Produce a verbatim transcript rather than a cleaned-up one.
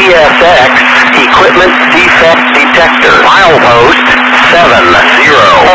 S X Equipment Defect Detector. Milepost seven zero.